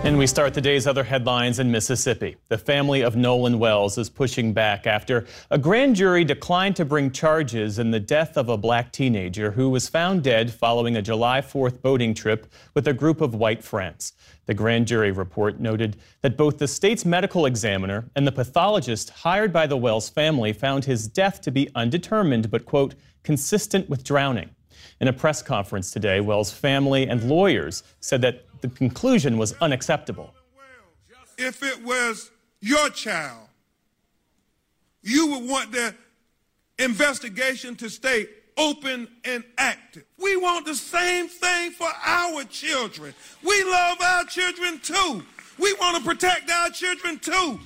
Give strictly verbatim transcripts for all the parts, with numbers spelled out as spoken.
And we start the day's other headlines in Mississippi. The family of Nolan Wells is pushing back after a grand jury declined to bring charges in the death of a black teenager who was found dead following a July fourth boating trip with a group of white friends. The grand jury report noted that both the state's medical examiner and the pathologist hired by the Wells family found his death to be undetermined but, quote, consistent with drowning. In a press conference today, Wells' family and lawyers said that the conclusion was unacceptable. If it was your child, you would want the investigation to stay open and active. We want the same thing for our children. We love our children too. We want to protect our children too.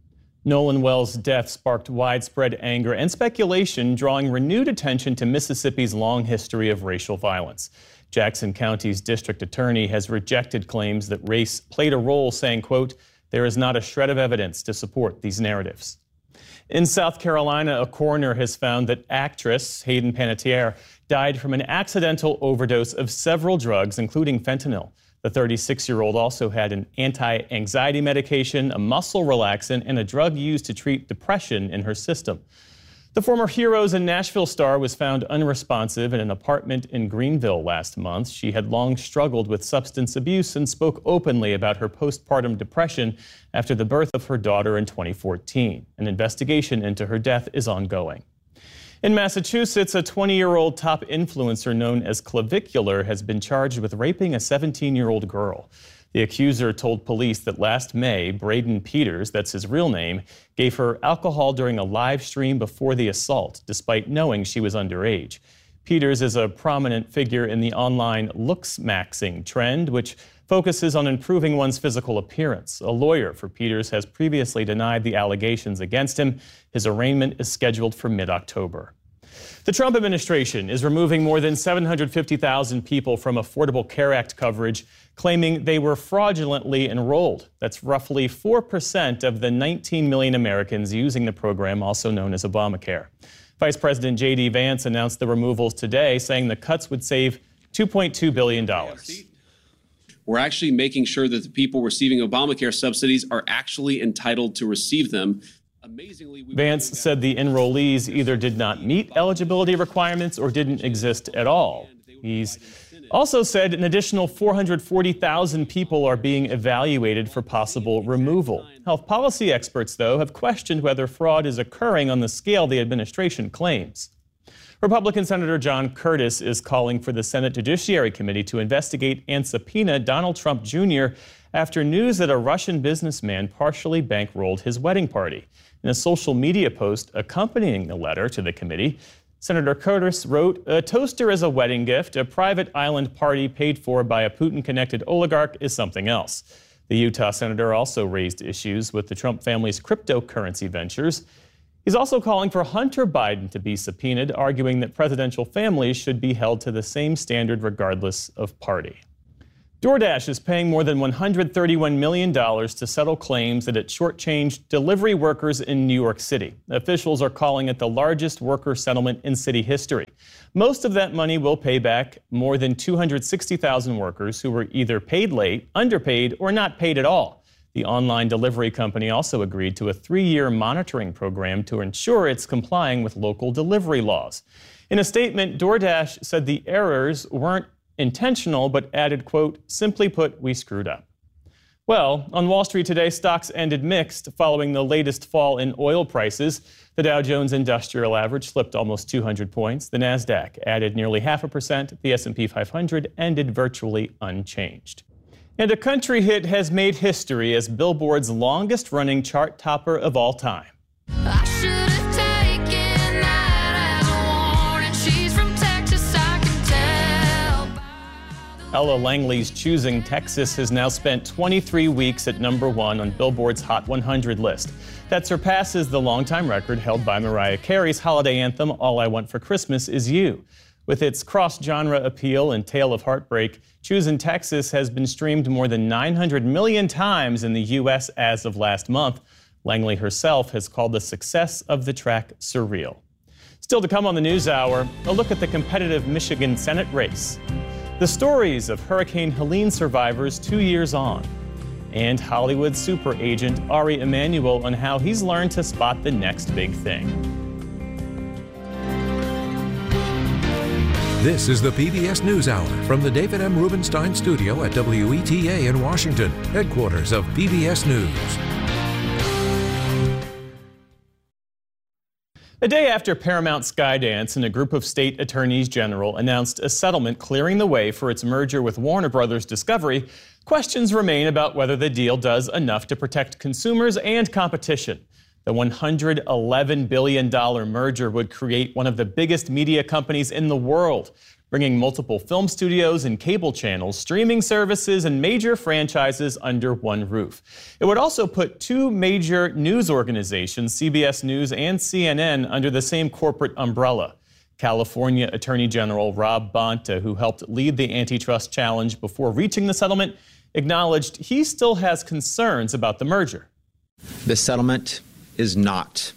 Nolan Wells' death sparked widespread anger and speculation, drawing renewed attention to Mississippi's long history of racial violence. Jackson County's district attorney has rejected claims that race played a role, saying, quote, there is not a shred of evidence to support these narratives. In South Carolina, a coroner has found that actress Hayden Panettiere died from an accidental overdose of several drugs, including fentanyl. The thirty-six-year-old also had an anti-anxiety medication, a muscle relaxant, and a drug used to treat depression in her system. The former Heroes and Nashville star was found unresponsive in an apartment in Greenville last month. She had long struggled with substance abuse and spoke openly about her postpartum depression after the birth of her daughter in twenty fourteen. An investigation into her death is ongoing. In Massachusetts, a twenty-year-old top influencer known as Clavicular has been charged with raping a seventeen-year-old girl. The accuser told police that last May, Braden Peters, that's his real name, gave her alcohol during a live stream before the assault, despite knowing she was underage. Peters is a prominent figure in the online looks-maxing trend, which focuses on improving one's physical appearance. A lawyer for Peters has previously denied the allegations against him. His arraignment is scheduled for mid-October. The Trump administration is removing more than seven hundred fifty thousand people from Affordable Care Act coverage, claiming they were fraudulently enrolled. That's roughly four percent of the nineteen million Americans using the program, also known as Obamacare. Vice President J D Vance announced the removals today, saying the cuts would save two point two billion dollars. We're actually making sure that the people receiving Obamacare subsidies are actually entitled to receive them. Amazingly, Vance said the enrollees either did not meet eligibility requirements or didn't exist at all. He's also said an additional four hundred forty thousand people are being evaluated for possible removal. Health policy experts, though, have questioned whether fraud is occurring on the scale the administration claims. Republican Senator John Curtis is calling for the Senate Judiciary Committee to investigate and subpoena Donald Trump Junior after news that a Russian businessman partially bankrolled his wedding party. In a social media post accompanying the letter to the committee, Senator Curtis wrote, "A toaster is a wedding gift. A private island party paid for by a Putin-connected oligarch is something else." The Utah senator also raised issues with the Trump family's cryptocurrency ventures. He's also calling for Hunter Biden to be subpoenaed, arguing that presidential families should be held to the same standard regardless of party. DoorDash is paying more than one hundred thirty-one million dollars to settle claims that it shortchanged delivery workers in New York City. Officials are calling it the largest worker settlement in city history. Most of that money will pay back more than two hundred sixty thousand workers who were either paid late, underpaid, or not paid at all. The online delivery company also agreed to a three-year monitoring program to ensure it's complying with local delivery laws. In a statement, DoorDash said the errors weren't intentional, but added, quote, simply put, we screwed up. Well, on Wall Street today, stocks ended mixed following the latest fall in oil prices. The Dow Jones Industrial Average slipped almost two hundred points. The Nasdaq added nearly half a percent. The S and P five hundred ended virtually unchanged. And a country hit has made history as Billboard's longest-running chart topper of all time. I should have taken that as a warning. She's from Texas, I can tell. Ella Langley's Choosing Texas has now spent twenty-three weeks at number one on Billboard's Hot one hundred list. That surpasses the longtime record held by Mariah Carey's holiday anthem, All I Want for Christmas Is You. With its cross-genre appeal and tale of heartbreak, Choosing Texas has been streamed more than nine hundred million times in the U S as of last month. Langley herself has called the success of the track surreal. Still to come on the News Hour, a look at the competitive Michigan Senate race, the stories of Hurricane Helene survivors two years on, and Hollywood super agent Ari Emanuel on how he's learned to spot the next big thing. This is the P B S NewsHour from the David M. Rubenstein Studio at W E T A in Washington, headquarters of P B S News. A day after Paramount Skydance and a group of state attorneys general announced a settlement clearing the way for its merger with Warner Brothers Discovery, questions remain about whether the deal does enough to protect consumers and competition. The one hundred eleven billion dollars merger would create one of the biggest media companies in the world, bringing multiple film studios and cable channels, streaming services, and major franchises under one roof. It would also put two major news organizations, C B S News and C N N, under the same corporate umbrella. California Attorney General Rob Bonta, who helped lead the antitrust challenge before reaching the settlement, acknowledged he still has concerns about the merger. This settlement is not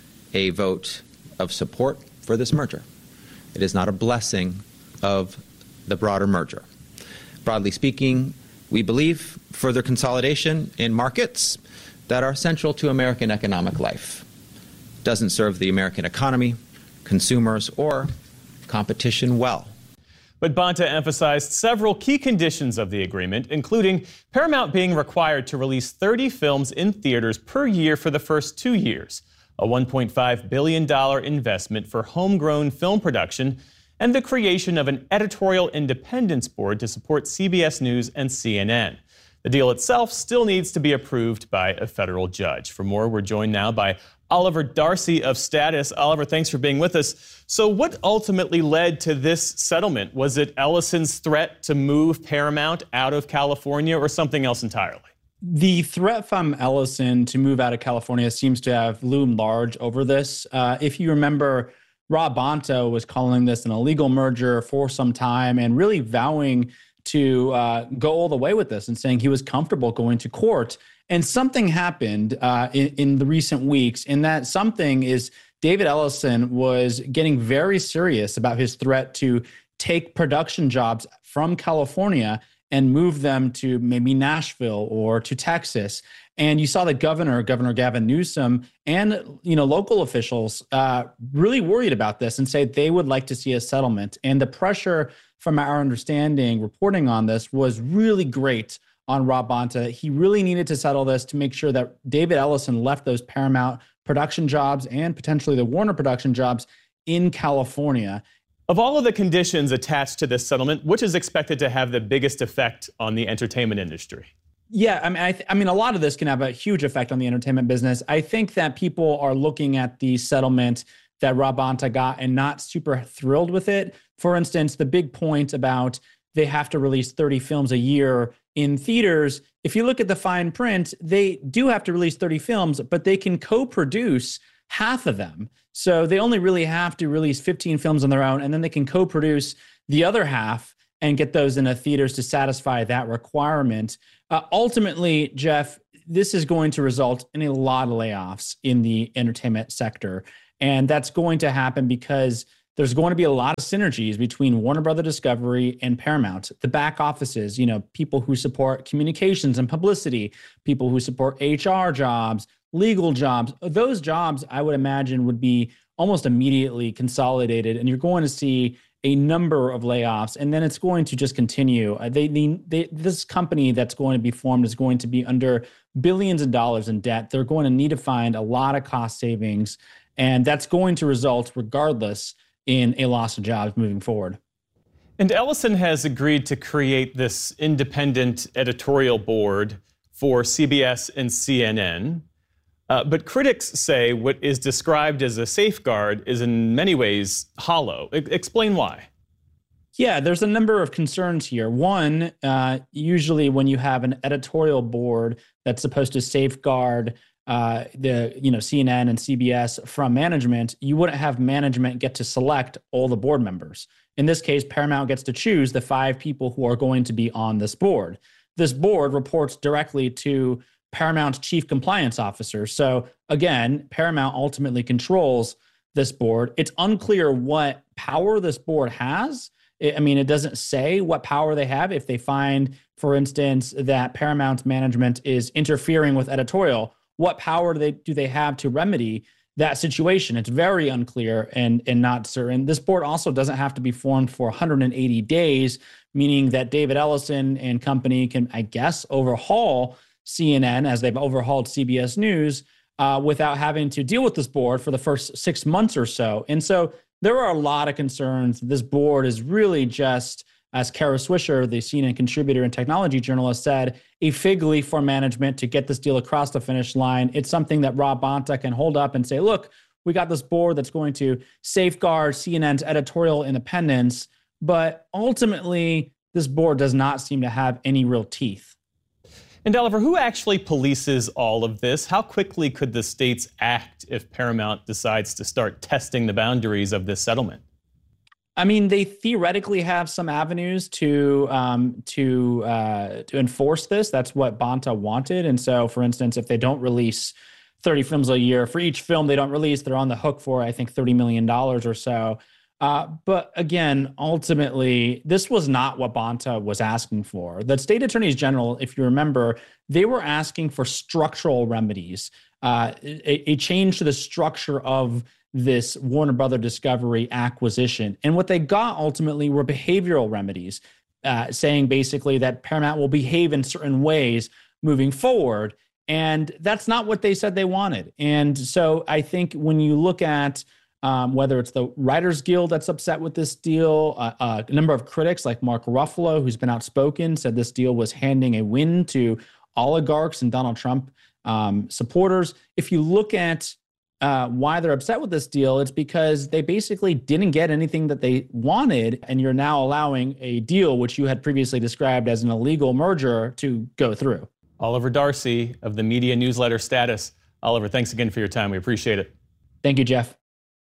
a vote of support for this merger. It is not a blessing of the broader merger. Broadly speaking, we believe further consolidation in markets that are central to American economic life doesn't serve the American economy, consumers, or competition well. But Bonta emphasized several key conditions of the agreement, including Paramount being required to release thirty films in theaters per year for the first two years, a one point five billion dollars investment for homegrown film production, and the creation of an editorial independence board to support C B S News and C N N. The deal itself still needs to be approved by a federal judge. For more, we're joined now by Oliver Darcy of Status. Oliver, thanks for being with us. So what ultimately led to this settlement? Was it Ellison's threat to move Paramount out of California or something else entirely? The threat from Ellison to move out of California seems to have loomed large over this. Uh, if you remember, Rob Bonta was calling this an illegal merger for some time and really vowing to uh, go all the way with this and saying he was comfortable going to court. And something happened uh, in, in the recent weeks, and that something is David Ellison was getting very serious about his threat to take production jobs from California and move them to maybe Nashville or to Texas. And you saw the governor, Governor Gavin Newsom, and you know local officials uh, really worried about this and say they would like to see a settlement. And the pressure, from our understanding, reporting on this was really great on Rob Bonta. He really needed to settle this to make sure that David Ellison left those Paramount production jobs and potentially the Warner production jobs in California. Of all of the conditions attached to this settlement, which is expected to have the biggest effect on the entertainment industry? Yeah, I mean, I, th- I mean, a lot of this can have a huge effect on the entertainment business. I think that people are looking at the settlement that Rob Bonta got and not super thrilled with it. For instance, the big point about they have to release thirty films a year in theaters. If you look at the fine print, they do have to release thirty films, but they can co-produce half of them. So they only really have to release fifteen films on their own, and then they can co-produce the other half and get those into theaters to satisfy that requirement. Uh, ultimately, Jeff, this is going to result in a lot of layoffs in the entertainment sector. And that's going to happen because there's going to be a lot of synergies between Warner Brothers Discovery and Paramount. The back offices, you know, people who support communications and publicity, people who support H R jobs, legal jobs, those jobs I would imagine would be almost immediately consolidated. And you're going to see a number of layoffs, and then it's going to just continue. Uh, they, they, they, this company that's going to be formed is going to be under billions of dollars in debt. They're going to need to find a lot of cost savings, and that's going to result, regardless, in a loss of jobs moving forward. And Ellison has agreed to create this independent editorial board for C B S and C N N. Uh, but critics say what is described as a safeguard is in many ways hollow. I- explain why. Yeah, there's a number of concerns here. One, uh, usually when you have an editorial board that's supposed to safeguard uh, the you know C N N and C B S from management, you wouldn't have management get to select all the board members. In this case, Paramount gets to choose the five people who are going to be on this board. This board reports directly to Paramount's chief compliance officer. So again, Paramount ultimately controls this board. It's unclear what power this board has. I mean, it doesn't say what power they have if they find for instance, that Paramount's management is interfering with editorial, what power do they do they have to remedy that situation? It's very unclear and, and not certain. This board also doesn't have to be formed for one hundred eighty days, meaning that David Ellison and company can, I guess, overhaul C N N as they've overhauled C B S News uh, without having to deal with this board for the first six months or so. And so there are a lot of concerns. This board is really just, as Kara Swisher, the C N N contributor and technology journalist, said, a fig leaf for management to get this deal across the finish line. It's something that Rob Bonta can hold up and say, look, we got this board that's going to safeguard C N N's editorial independence. But ultimately, this board does not seem to have any real teeth. And Oliver, who actually polices all of this? How quickly could the states act if Paramount decides to start testing the boundaries of this settlement? I mean, they theoretically have some avenues to um, to uh, to enforce this. That's what Bonta wanted. And so, for instance, if they don't release thirty films a year, for each film they don't release, they're on the hook for, I think, thirty million dollars or so. Uh, but again, ultimately, this was not what Bonta was asking for. The state attorneys general, if you remember, they were asking for structural remedies, uh, a, a change to the structure of this Warner Brother Discovery acquisition. And what they got ultimately were behavioral remedies, uh, saying basically that Paramount will behave in certain ways moving forward. And that's not what they said they wanted. And so I think when you look at um, whether it's the Writers Guild that's upset with this deal, uh, uh, a number of critics like Mark Ruffalo, who's been outspoken, said this deal was handing a win to oligarchs and Donald Trump um, supporters. If you look at Uh, why they're upset with this deal, it's because they basically didn't get anything that they wanted, and you're now allowing a deal which you had previously described as an illegal merger to go through. Oliver Darcy of the media newsletter Status. Oliver, thanks again for your time. We appreciate it. Thank you, Jeff.